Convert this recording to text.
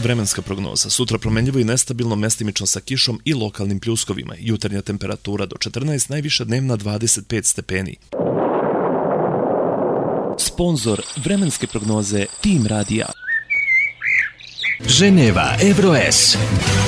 Vremenska prognoza. Sutra promenljivo i nestabilno, mestimično sa kišom i lokalnim pljuskovima. Jutarnja temperatura do 14, najviša dnevna 25 stepeni. Sponzor vremenske prognoze Tim Radija. Ženeva Evro S.